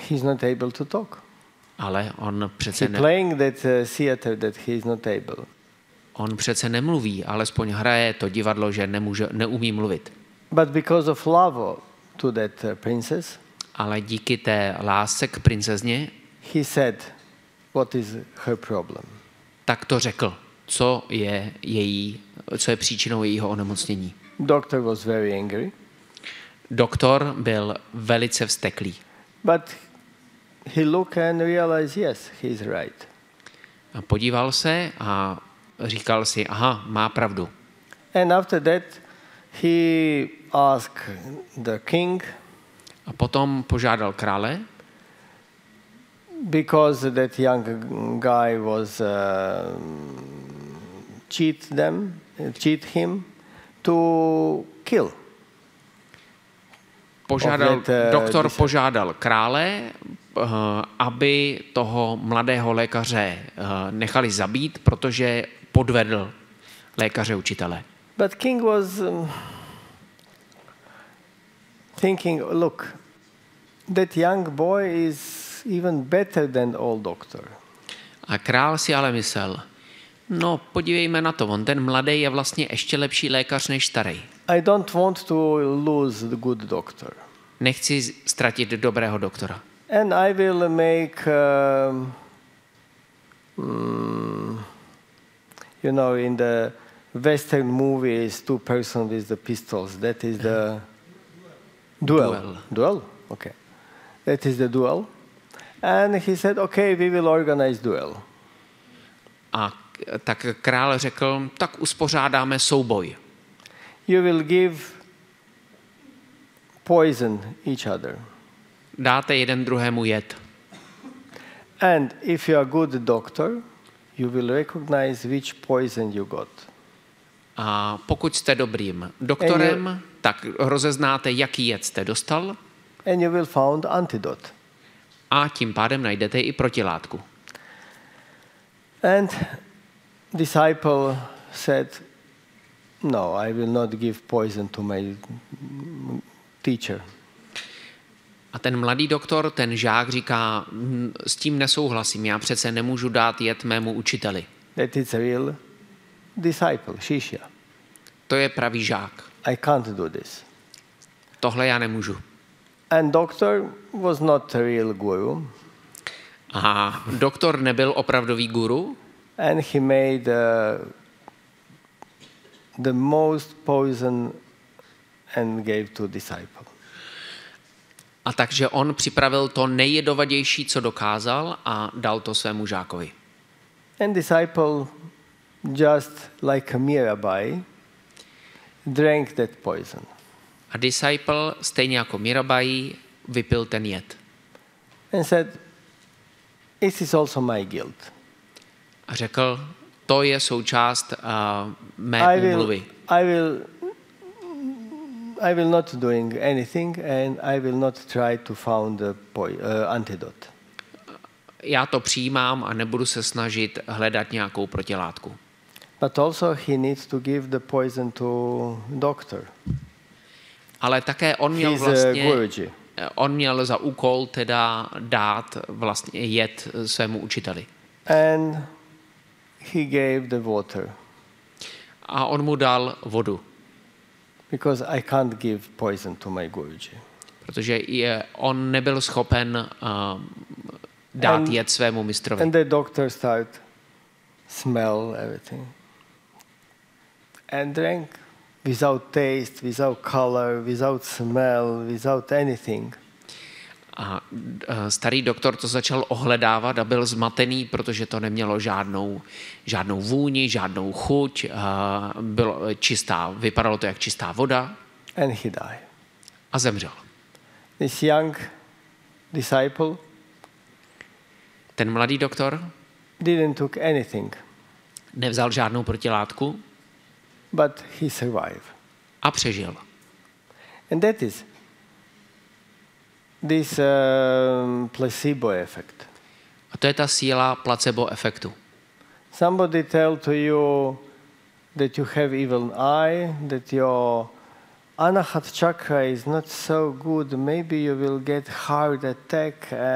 he's not able to talk. Ale on přece, Playing that theater that he is not able. On přece nemluví, alespoň hraje to divadlo, že neumí mluvit. But because of love to that princess, ale díky té lásce k princezně, he said, what is her problem? Tak to řekl, co je příčinou jejího onemocnění. Doctor was very angry. Doktor byl velice vzteklý. But he looked and realized, yes, he's right. A podíval se a říkal si, aha, má pravdu. And after that, he asked the king. A potom požádal krále, because that young guy was cheat him to kill. Doktor požádal krále, aby toho mladého lékaře nechali zabít, protože podvedl lékaře učitele. But king was thinking, look, that young boy is even better than old doctor. A král si ale myslel, no podívejme na to, ten mladý je vlastně ještě lepší lékař než starý. I don't want to lose the good doctor. Nechci ztratit dobrého doktora. And I will make, in the Western movies, two persons with the pistols. That is the duel. Duel? Okay. That is the duel. And he said, okay, we will organize duel. A tak král řekl, tak uspořádáme souboj. You will give poison each other. Dáte jeden druhému jed. And if you are a good doctor, you will recognize which poison you got. A pokud jste dobrým doktorem, tak rozeznáte, jaký jed jste dostal. And you will find antidote. A tím pádem najdete i protilátku. And disciple said, no, I will not give poison to my teacher. A ten mladý doktor, ten žák říká, s tím nesouhlasím, já přece nemůžu dát jed mému učiteli. That is a real disciple, shishya. To je pravý žák. I can't do this. Tohle já nemůžu. And doctor was not a real guru. A doktor nebyl opravdový guru. And he made the most poison and gave to disciple. A takže on připravil to nejjedovatější, co dokázal, a dal to svému žákovi. And disciple, just like a Mirabai, drank that poison. A disciple, stejně jako Mirabai, vypil ten jed. And said, this is also my guilt. A řekl, to je součást mé úmluvy. I will not doing anything and I will not try to find the antidote. Já to přijímám a nebudu se snažit hledat nějakou protilátku. But also he needs to give the poison to doctor. Ale také on měl za úkol teda dát vlastně jed svému učiteli. And he gave the water. A on mu dal vodu. Because I can't give poison to my Guruji. Protože on nebyl schopen dát jed svému mistrovi. And the doctor start smell everything. And drank without taste, without color, without smell, without anything. A starý doktor to začal ohledávat a byl zmatený, protože to nemělo žádnou vůni, žádnou chuť, vypadalo to jak čistá voda. And he died. A zemřel. This young disciple, ten mladý doktor, didn't took anything. Nevzal žádnou protilátku. But he survived. A přežil. And that is this placebo effect. A to je ta síla placebo efektu. Somebody tell to you that you have evil eye, that your anahat chakra is not so good, maybe you will get heart attack.